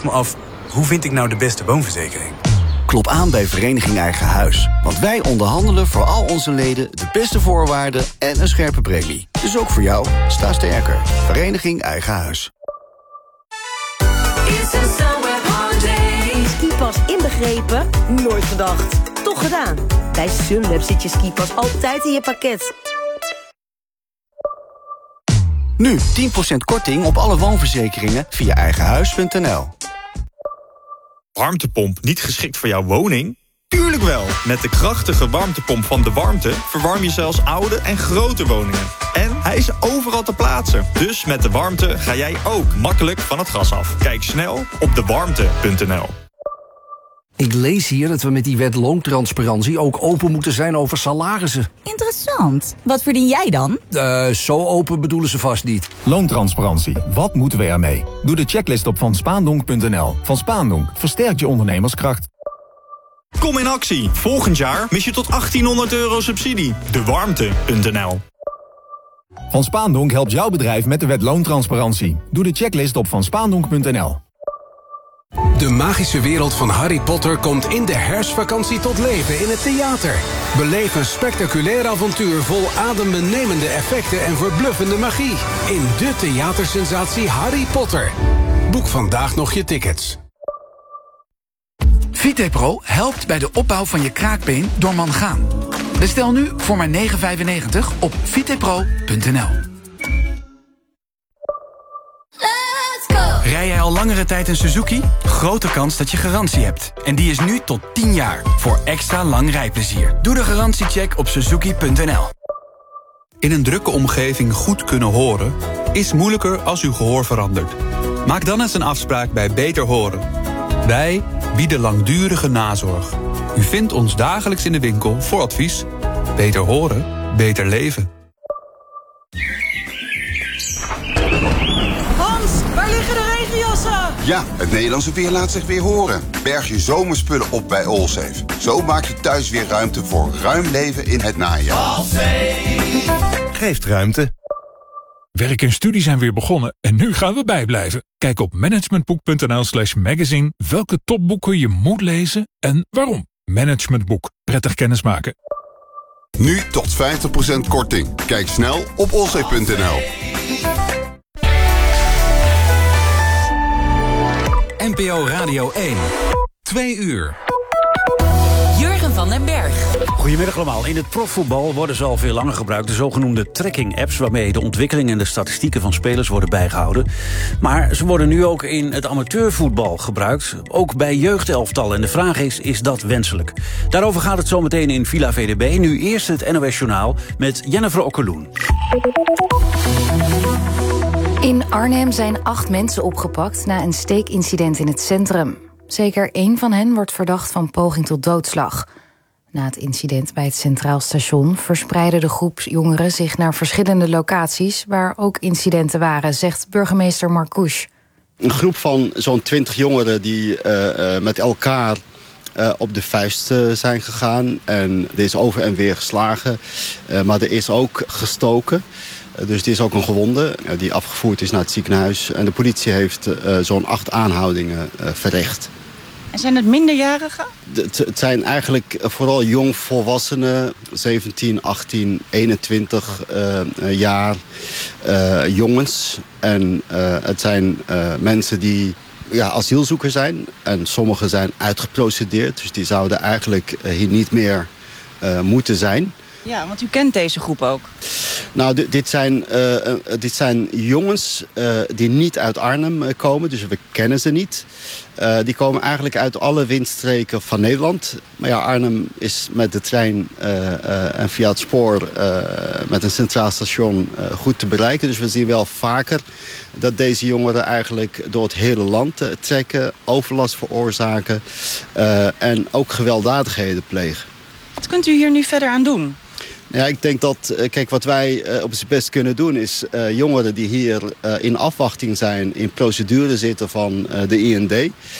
me af, hoe vind ik nou de beste woonverzekering? Klop aan bij Vereniging Eigen Huis. Want wij onderhandelen voor al onze leden de beste voorwaarden en een scherpe premie. Dus ook voor jou, sta sterker. Vereniging Eigen Huis. Skipas inbegrepen? Nooit gedacht. Toch gedaan. Bij Sunweb zit je skipas altijd in je pakket. Nu 10% korting op alle woonverzekeringen via eigenhuis.nl. Warmtepomp niet geschikt voor jouw woning? Tuurlijk wel! Met de krachtige warmtepomp van De Warmte verwarm je zelfs oude en grote woningen. En hij is overal te plaatsen. Dus met De Warmte ga jij ook makkelijk van het gas af. Kijk snel op dewarmte.nl. Ik lees hier dat we met die wet loontransparantie ook open moeten zijn over salarissen. Interessant. Wat verdien jij dan? Zo open bedoelen ze vast niet. Loontransparantie. Wat moeten we ermee? Doe de checklist op vanspaandonk.nl. Van Spaandonk versterkt je ondernemerskracht. Kom in actie. Volgend jaar mis je tot €1800 subsidie. Dewarmte.nl. Van Spaandonk helpt jouw bedrijf met de wet loontransparantie. Doe de checklist op vanspaandonk.nl. De magische wereld van Harry Potter komt in de herfstvakantie tot leven in het theater. Beleef een spectaculair avontuur vol adembenemende effecten en verbluffende magie. In de theatersensatie Harry Potter. Boek vandaag nog je tickets. VitePro helpt bij de opbouw van je kraakbeen door mangaan. Bestel nu voor maar €9,95 op vitepro.nl. Rij jij al langere tijd een Suzuki? Grote kans dat je garantie hebt. En die is nu tot 10 jaar. Voor extra lang rijplezier. Doe de garantiecheck op suzuki.nl. In een drukke omgeving goed kunnen horen is moeilijker als uw gehoor verandert. Maak dan eens een afspraak bij Beter Horen. Wij bieden langdurige nazorg. U vindt ons dagelijks in de winkel voor advies. Beter horen, beter leven. Hans, waar liggen de regenjassen? Ja, het Nederlandse weer laat zich weer horen. Berg je zomerspullen op bij Allsafe. Zo maak je thuis weer ruimte voor ruim leven in het najaar. Allsafe geeft ruimte. Werk en studie zijn weer begonnen en nu gaan we bijblijven. Kijk op managementboek.nl/magazine welke topboeken je moet lezen en waarom. Managementboek. Prettig kennismaken. Nu tot 50% korting. Kijk snel op allsafe.nl. NPO Radio 1. 2 uur. Jurgen van den Berg. Goedemiddag allemaal. In het profvoetbal worden ze al veel langer gebruikt, de zogenoemde tracking-apps, waarmee de ontwikkeling en de statistieken van spelers worden bijgehouden. Maar ze worden nu ook in het amateurvoetbal gebruikt, ook bij jeugdelftallen. En de vraag is dat wenselijk? Daarover gaat het zometeen in Villa VDB. Nu eerst het NOS Journaal met Jennifer Okkeloen. In Arnhem zijn 8 mensen opgepakt na een steekincident in het centrum. Zeker 1 van hen wordt verdacht van poging tot doodslag. Na het incident bij het Centraal Station verspreidde de groep jongeren zich naar verschillende locaties waar ook incidenten waren, zegt burgemeester Marcouch. Een groep van zo'n 20 jongeren die met elkaar op de vuist zijn gegaan. En er is over en weer geslagen, maar er is ook gestoken. Dus er is ook een gewonde die afgevoerd is naar het ziekenhuis. En de politie heeft zo'n 8 aanhoudingen verricht. En zijn het minderjarigen? Het zijn eigenlijk vooral jongvolwassenen, 17, 18, 21 jaar jongens. En het zijn mensen die asielzoeker zijn. En sommigen zijn uitgeprocedeerd. Dus die zouden eigenlijk hier niet meer moeten zijn. Ja, want u kent deze groep ook. Nou, dit zijn jongens die niet uit Arnhem komen, dus we kennen ze niet. Die komen eigenlijk uit alle windstreken van Nederland. Maar ja, Arnhem is met de trein en via het spoor met een centraal station goed te bereiken. Dus we zien wel vaker dat deze jongeren eigenlijk door het hele land trekken, overlast veroorzaken en ook gewelddadigheden plegen. Wat kunt u hier nu verder aan doen? Ja, ik denk dat, wat wij op zijn best kunnen doen is jongeren die hier in afwachting zijn, in procedure zitten van de IND.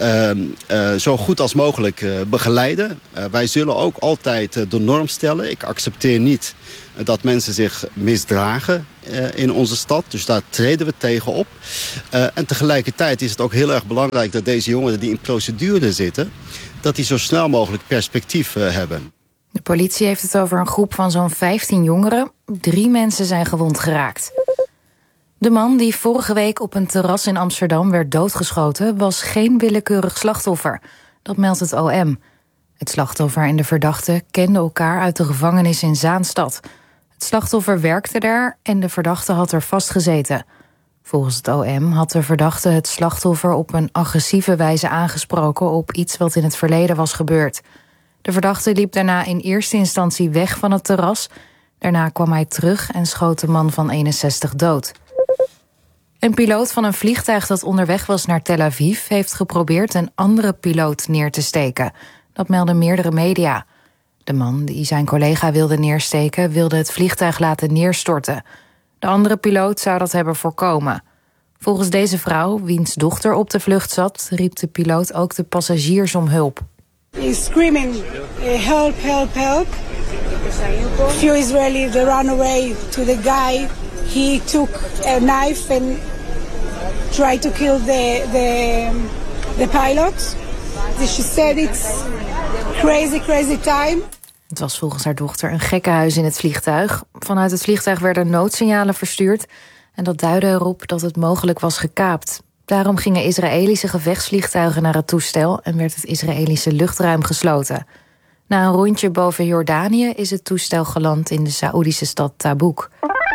zo goed als mogelijk begeleiden. Wij zullen ook altijd de norm stellen. Ik accepteer niet dat mensen zich misdragen in onze stad. Dus daar treden we tegen op. En tegelijkertijd is het ook heel erg belangrijk dat deze jongeren die in procedure zitten, dat die zo snel mogelijk perspectief hebben. De politie heeft het over een groep van zo'n 15 jongeren. 3 mensen zijn gewond geraakt. De man die vorige week op een terras in Amsterdam werd doodgeschoten was geen willekeurig slachtoffer. Dat meldt het OM. Het slachtoffer en de verdachte kenden elkaar uit de gevangenis in Zaanstad. Het slachtoffer werkte daar en de verdachte had er vastgezeten. Volgens het OM had de verdachte het slachtoffer op een agressieve wijze aangesproken op iets wat in het verleden was gebeurd. De verdachte liep daarna in eerste instantie weg van het terras. Daarna kwam hij terug en schoot de man van 61 dood. Een piloot van een vliegtuig dat onderweg was naar Tel Aviv heeft geprobeerd een andere piloot neer te steken. Dat melden meerdere media. De man die zijn collega wilde neersteken wilde het vliegtuig laten neerstorten. De andere piloot zou dat hebben voorkomen. Volgens deze vrouw, wiens dochter op de vlucht zat, riep de piloot ook de passagiers om hulp. He's screaming, help, help, help. Few Israelis, they ran away to the guy. He took a knife and tried to kill the pilot. She said it's crazy time. Het was volgens haar dochter een gekkenhuis in het vliegtuig. Vanuit het vliegtuig werden noodsignalen verstuurd en dat duidde erop dat het mogelijk was gekaapt. Daarom gingen Israëlische gevechtsvliegtuigen naar het toestel en werd het Israëlische luchtruim gesloten. Na een rondje boven Jordanië is het toestel geland in de Saoedische stad Tabuk.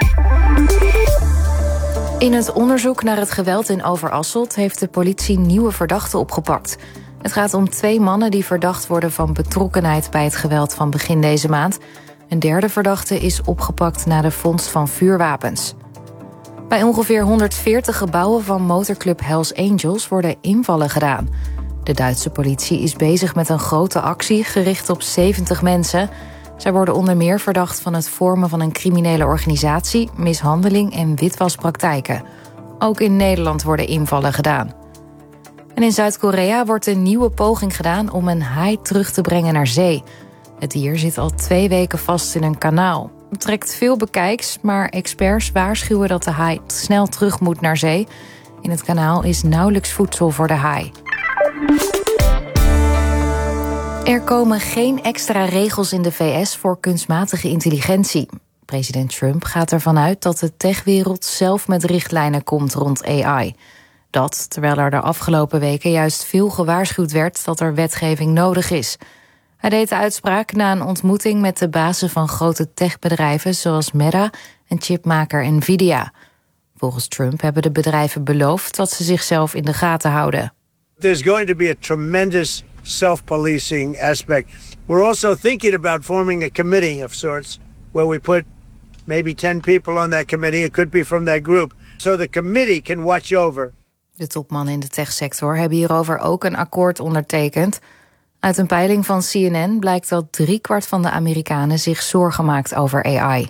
In het onderzoek naar het geweld in Overasselt heeft de politie nieuwe verdachten opgepakt. Het gaat om 2 mannen die verdacht worden van betrokkenheid bij het geweld van begin deze maand. Een derde verdachte is opgepakt na de vondst van vuurwapens. Bij ongeveer 140 gebouwen van motorclub Hells Angels worden invallen gedaan. De Duitse politie is bezig met een grote actie gericht op 70 mensen. Zij worden onder meer verdacht van het vormen van een criminele organisatie, mishandeling en witwaspraktijken. Ook in Nederland worden invallen gedaan. En in Zuid-Korea wordt een nieuwe poging gedaan om een haai terug te brengen naar zee. Het dier zit al 2 weken vast in een kanaal. Het trekt veel bekijks, maar experts waarschuwen dat de haai snel terug moet naar zee. In het kanaal is nauwelijks voedsel voor de haai. Er komen geen extra regels in de VS voor kunstmatige intelligentie. President Trump gaat ervan uit dat de techwereld zelf met richtlijnen komt rond AI. Dat terwijl er de afgelopen weken juist veel gewaarschuwd werd dat er wetgeving nodig is. Hij deed de uitspraak na een ontmoeting met de bazen van grote techbedrijven zoals Meta en chipmaker Nvidia. Volgens Trump hebben de bedrijven beloofd dat ze zichzelf in de gaten houden. There's going to be a tremendous self-policing aspect. We're also thinking about forming a committee of sorts where we put maybe 10 people on that committee. It could be from that group. So the committee can watch over. De topmannen in de techsector hebben hierover ook een akkoord ondertekend. Uit een peiling van CNN blijkt dat 3/4 van de Amerikanen zich zorgen maakt over AI.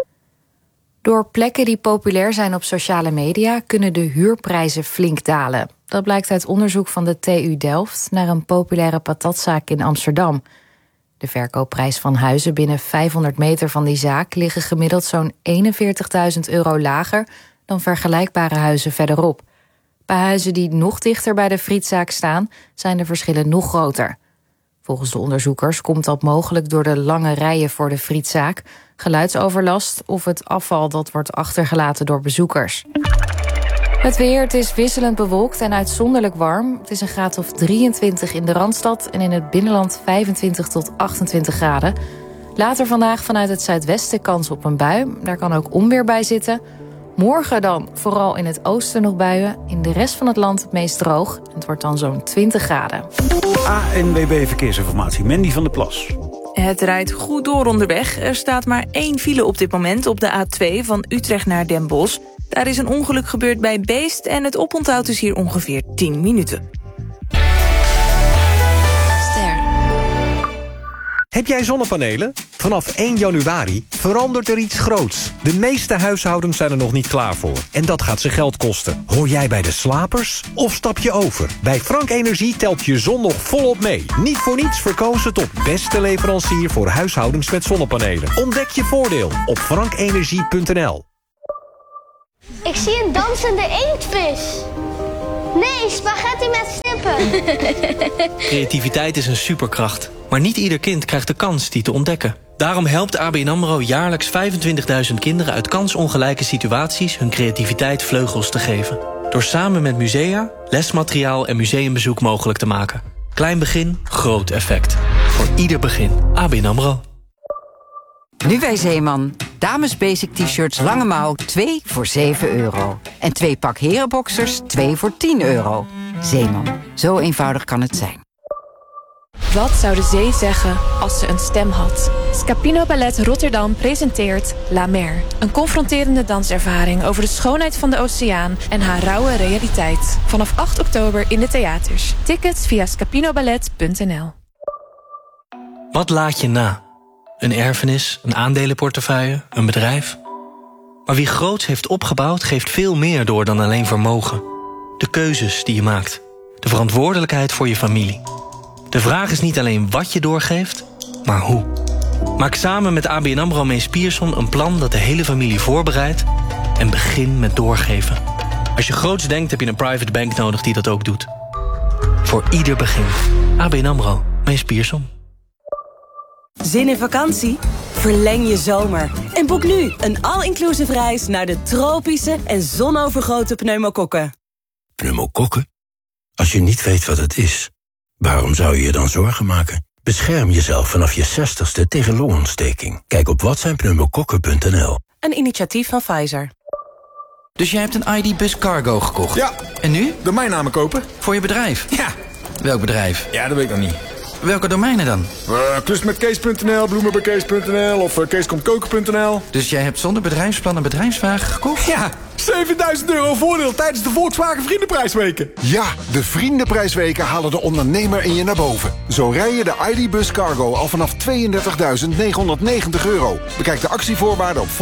Door plekken die populair zijn op sociale media kunnen de huurprijzen flink dalen. Dat blijkt uit onderzoek van de TU Delft naar een populaire patatzaak in Amsterdam. De verkoopprijs van huizen binnen 500 meter van die zaak liggen gemiddeld zo'n €41.000 lager dan vergelijkbare huizen verderop. Bij huizen die nog dichter bij de frietzaak staan zijn de verschillen nog groter. Volgens de onderzoekers komt dat mogelijk door de lange rijen voor de frietzaak, geluidsoverlast of het afval dat wordt achtergelaten door bezoekers. Het weer, het is wisselend bewolkt en uitzonderlijk warm. Het is een graad of 23 in de Randstad en in het binnenland 25 tot 28 graden. Later vandaag vanuit het zuidwesten kans op een bui. Daar kan ook onweer bij zitten. Morgen dan vooral in het oosten nog buien. In de rest van het land het meest droog. Het wordt dan zo'n 20 graden. ANWB Verkeersinformatie, Mandy van der Plas. Het rijdt goed door onderweg. Er staat maar 1 file op dit moment op de A2 van Utrecht naar Den Bosch. Daar is een ongeluk gebeurd bij Beest en het oponthoud is hier ongeveer 10 minuten. Heb jij zonnepanelen? Vanaf 1 januari verandert er iets groots. De meeste huishoudens zijn er nog niet klaar voor. En dat gaat ze geld kosten. Hoor jij bij de slapers of stap je over? Bij Frank Energie telt je zon nog volop mee. Niet voor niets verkozen tot beste leverancier voor huishoudens met zonnepanelen. Ontdek je voordeel op frankenergie.nl. Ik zie een dansende inktvis. Nee, spaghetti met stippen. Creativiteit is een superkracht. Maar niet ieder kind krijgt de kans die te ontdekken. Daarom helpt ABN AMRO jaarlijks 25.000 kinderen uit kansongelijke situaties hun creativiteit vleugels te geven. Door samen met musea, lesmateriaal en museumbezoek mogelijk te maken. Klein begin, groot effect. Voor ieder begin. ABN AMRO. Nu bij Zeeman. Dames basic t-shirts lange mouw 2 voor €7. En 2 pak herenboxers 2 voor €10. Zeeman. Zo eenvoudig kan het zijn. Wat zou de zee zeggen als ze een stem had? Scapino Ballet Rotterdam presenteert La Mer. Een confronterende danservaring over de schoonheid van de oceaan en haar rauwe realiteit. Vanaf 8 oktober in de theaters. Tickets via scapinoballet.nl. Wat laat je na? Een erfenis, een aandelenportefeuille, een bedrijf? Maar wie groots heeft opgebouwd, geeft veel meer door dan alleen vermogen. De keuzes die je maakt. De verantwoordelijkheid voor je familie. De vraag is niet alleen wat je doorgeeft, maar hoe. Maak samen met ABN AMRO Mees Pierson een plan dat de hele familie voorbereidt en begin met doorgeven. Als je groots denkt, heb je een private bank nodig die dat ook doet. Voor ieder begin. ABN AMRO Mees Pierson. Zin in vakantie? Verleng je zomer en boek nu een all-inclusive reis naar de tropische en zonovergoten pneumokokken. Pneumokokken? Als je niet weet wat het is, waarom zou je je dan zorgen maken? Bescherm jezelf vanaf je 60ste tegen longontsteking. Kijk op watzijnpneumokokken.nl. Een initiatief van Pfizer. Dus jij hebt een ID Bus Cargo gekocht? Ja. En nu? Domeinnamen kopen. Voor je bedrijf? Ja. Welk bedrijf? Ja, dat weet ik nog niet. Welke domeinen dan? Klusmetkees.nl, bloemenbekees.nl of keeskomtkoken.nl. Dus jij hebt zonder bedrijfsplan een bedrijfswagen gekocht? Ja, €7.000 voordeel tijdens de Volkswagen Vriendenprijsweken. Ja, de Vriendenprijsweken halen de ondernemer in je naar boven. Zo rij je de ID Bus Cargo al vanaf €32.990. Bekijk de actievoorwaarden op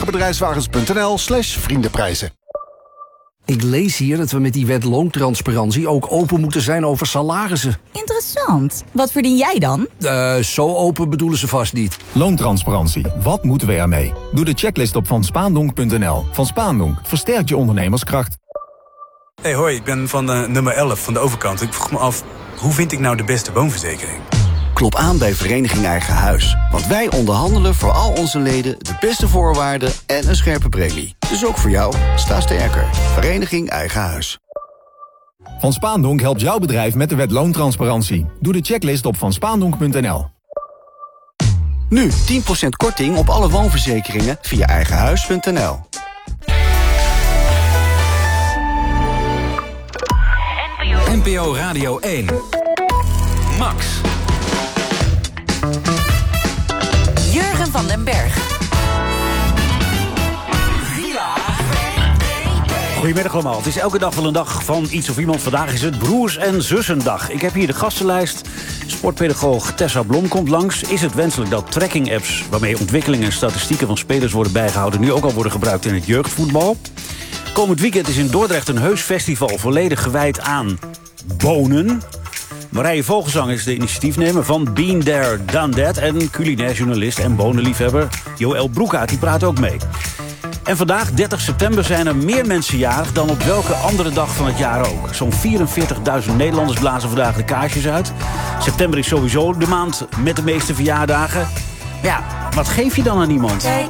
volkswagenbedrijfswagens.nl/vriendenprijzen. Ik lees hier dat we met die wet loontransparantie ook open moeten zijn over salarissen. Interessant. Wat verdien jij dan? Zo open bedoelen ze vast niet. Loontransparantie. Wat moeten we ermee? Doe de checklist op vanspaandonk.nl. Van Spaandonk versterkt je ondernemerskracht. Hey, hoi, ik ben van nummer 11 van de overkant. Ik vroeg me af, hoe vind ik nou de beste woonverzekering? Klop aan bij Vereniging Eigen Huis. Want wij onderhandelen voor al onze leden de beste voorwaarden en een scherpe premie. Dus ook voor jou, sta sterker. Vereniging Eigen Huis. Van Spaandonk helpt jouw bedrijf met de wet loontransparantie. Doe de checklist op vanspaandonk.nl. Nu 10% korting op alle woonverzekeringen via eigenhuis.nl. NPO Radio 1. Max. Jurgen van den Berg. Goedemiddag allemaal. Het is elke dag wel een dag van iets of iemand. Vandaag is het Broers- en Zussendag. Ik heb hier de gastenlijst. Sportpedagoog Tessa Blom komt langs. Is het wenselijk dat tracking-apps waarmee ontwikkelingen en statistieken van spelers worden bijgehouden nu ook al worden gebruikt in het jeugdvoetbal? Komend weekend is in Dordrecht een heus festival volledig gewijd aan bonen. Marije Vogelsang is de initiatiefnemer van Been There, Done That. En culinair journalist en bonenliefhebber Joël Broekhaat, die praat ook mee. En vandaag, 30 september, zijn er meer mensen jarig dan op welke andere dag van het jaar ook. Zo'n 44.000 Nederlanders blazen vandaag de kaarsjes uit. September is sowieso de maand met de meeste verjaardagen. Ja, wat geef je dan aan iemand?